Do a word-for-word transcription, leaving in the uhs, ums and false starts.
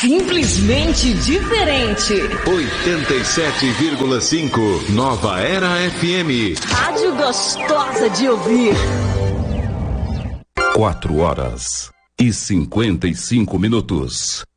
Simplesmente diferente. oitenta e sete vírgula cinco Nova Era F M. Rádio gostosa de ouvir. Quatro horas e cinquenta e cinco minutos.